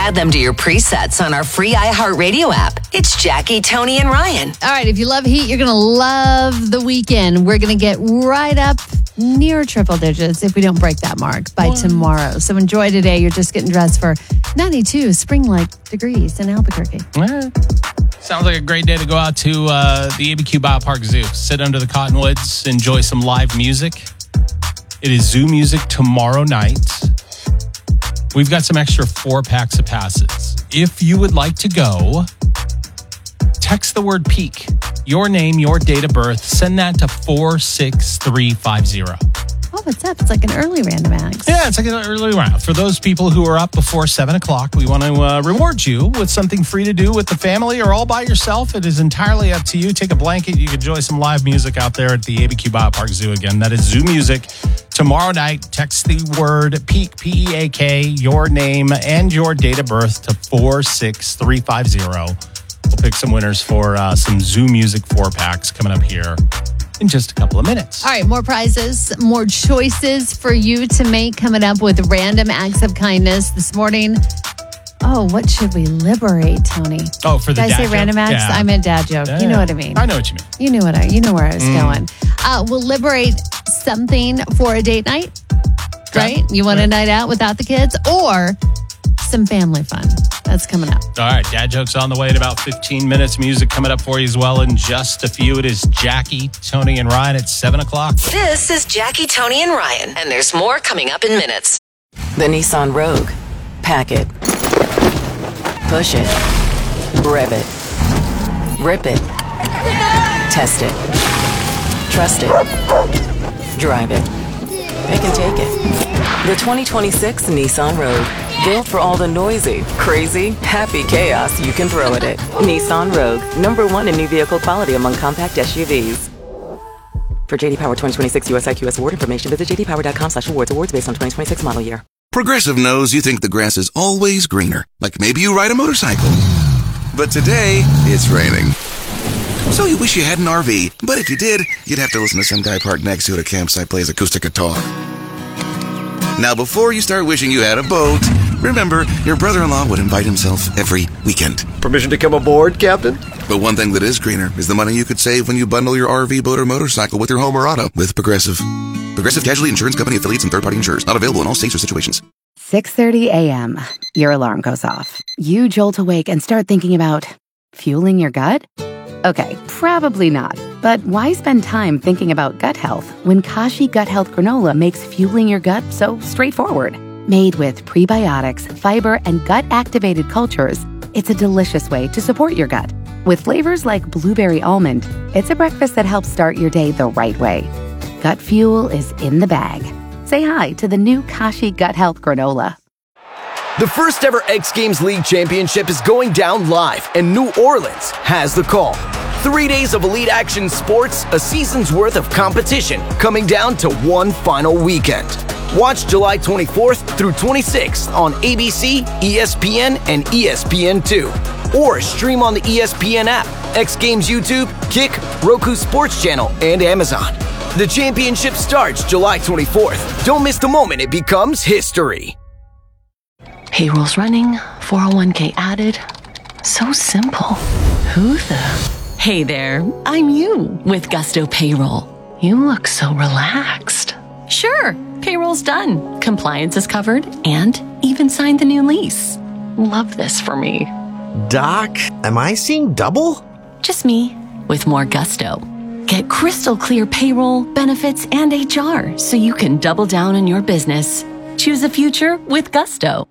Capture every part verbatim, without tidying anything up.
Add them to your presets on our free iHeartRadio app. It's Jackie, Tony, and Ryan. All right, if you love heat, you're going to love the weekend. We're going to get right up near triple digits if we don't break that mark by what? tomorrow. So enjoy today. You're just getting dressed for ninety-two spring-like degrees in Albuquerque. Eh, sounds like a great day to go out to uh, the A B Q Biopark Zoo. Sit under the cottonwoods, enjoy some live music. It is Zoo Music tomorrow night. We've got some extra four packs of passes. If you would like to go, text the word peak, your name, your date of birth, send that to four six three five zero. Oh, what's up? It's like an early random acts. Yeah, it's like an early round. For those people who are up before seven o'clock, we want to uh, reward you with something free to do with the family or all by yourself. It is entirely up to you. Take a blanket. You can enjoy some live music out there at the A B Q Biopark Zoo again. That is Zoo Music. Tomorrow night, text the word PEAK, P E A K, your name and your date of birth to four six three five zero. We'll pick some winners for uh, some Zoo Music four packs coming up here in just a couple of minutes. All right, more prizes, more choices for you to make coming up with random acts of kindness this morning. Oh, what should we liberate, Tony? Oh, for the Did dad I say joke? random acts? Yeah. I meant dad joke. Yeah, you know yeah. what I mean. I know what you mean. You knew what I. You know where I was Mm. going. Uh, we'll liberate something for a date night, Okay. right? You want Right. a night out without the kids, or some family fun. That's coming up. All right, dad jokes on the way in about fifteen minutes. Music coming up for you as well in just a few. It is Jackie, Tony, and Ryan at seven o'clock. This is Jackie, Tony, and Ryan, and there's more coming up in minutes. The Nissan Rogue. Pack it. Push it. Rev it. Rip it. Test it. Trust it. Drive it. Pick and take it. The twenty twenty-six Nissan Rogue. Built for all the noisy, crazy, happy chaos you can throw at it. Nissan Rogue. Number one in new vehicle quality among compact S U Vs. For J D Power twenty twenty-six U S I Q S award information, visit j d power dot com slash awards. Awards based on twenty twenty-six model year. Progressive knows you think the grass is always greener, like maybe you ride a motorcycle. But today, it's raining. So you wish you had an R V, but if you did, you'd have to listen to some guy parked next to it at a campsite plays acoustic guitar. Now, before you start wishing you had a boat, remember, your brother-in-law would invite himself every weekend. Permission to come aboard, Captain? But one thing that is greener is the money you could save when you bundle your R V, boat, or motorcycle with your home or auto with Progressive. Progressive Casualty Insurance Company affiliates and third-party insurers. Not available in all states or situations. six thirty a.m. Your alarm goes off. You jolt awake and start thinking about fueling your gut? Okay, probably not. But why spend time thinking about gut health when Kashi Gut Health Granola makes fueling your gut so straightforward? Made with prebiotics, fiber, and gut-activated cultures, it's a delicious way to support your gut. With flavors like blueberry almond, it's a breakfast that helps start your day the right way. Gut fuel is in the bag. Say hi to the new Kashi Gut Health Granola. The first ever X Games League Championship is going down live, and New Orleans has the call. Three days of elite action sports, a season's worth of competition, coming down to one final weekend. Watch July twenty-fourth through twenty-sixth on A B C, E S P N, and E S P N two. Or stream on the E S P N app, X Games YouTube, Kick, Roku Sports Channel, and Amazon. The championship starts July twenty-fourth. Don't miss the moment it becomes history. Payroll's running, four oh one k added. So simple. Who the? Hey there, I'm you with Gusto Payroll. You look so relaxed. Sure, payroll's done. Compliance is covered and even signed the new lease. Love this for me. Doc, am I seeing double? Just me with more gusto. Get crystal clear payroll, benefits, and H R so you can double down in your business. Choose a future with Gusto.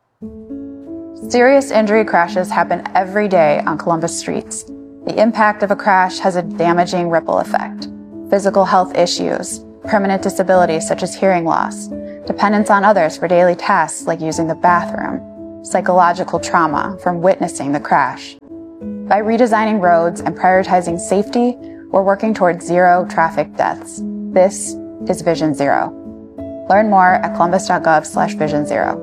Serious injury crashes happen every day on Columbus streets. The impact of a crash has a damaging ripple effect. Physical health issues, permanent disabilities such as hearing loss, dependence on others for daily tasks like using the bathroom, psychological trauma from witnessing the crash. By redesigning roads and prioritizing safety, we're working towards zero traffic deaths. This is Vision Zero. Learn more at columbus.gov slash vision zero.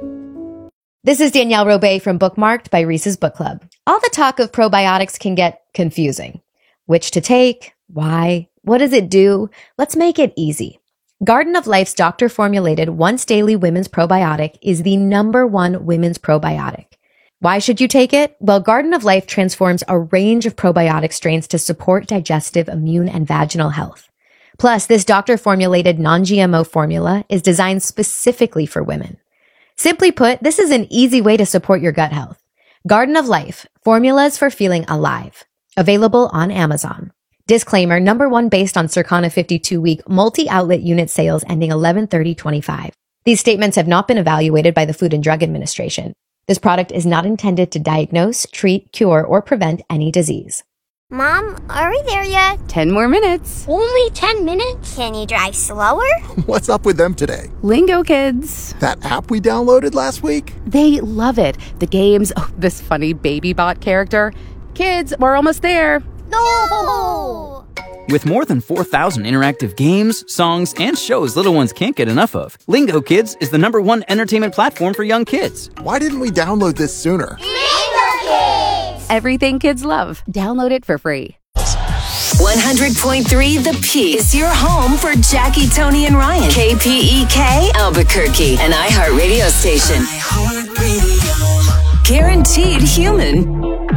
This is Danielle Robay from Bookmarked by Reese's Book Club. All the talk of probiotics can get confusing. Which to take? Why? What does it do? Let's make it easy. Garden of Life's doctor-formulated once-daily women's probiotic is the number one women's probiotic. Why should you take it? Well, Garden of Life transforms a range of probiotic strains to support digestive, immune, and vaginal health. Plus, this doctor-formulated non-G M O formula is designed specifically for women. Simply put, this is an easy way to support your gut health. Garden of Life, formulas for feeling alive. Available on Amazon. Disclaimer, number one based on Circana fifty-two week multi-outlet unit sales ending eleven thirty twenty-five. These statements have not been evaluated by the Food and Drug Administration. This product is not intended to diagnose, treat, cure, or prevent any disease. Mom, are we there yet? Ten more minutes. Only ten minutes? Can you drive slower? What's up with them today? Lingo Kids. That app we downloaded last week? They love it. The games, oh, this funny baby bot character. Kids, we're almost there. No! With more than four thousand interactive games, songs, and shows little ones can't get enough of, Lingo Kids is the number one entertainment platform for young kids. Why didn't we download this sooner? Lingo Kids! Everything kids love. Download it for free. one hundred point three The Peak is your home for Jackie, Tony, and Ryan. K P E K, Albuquerque, an iHeart radio station. Guaranteed human.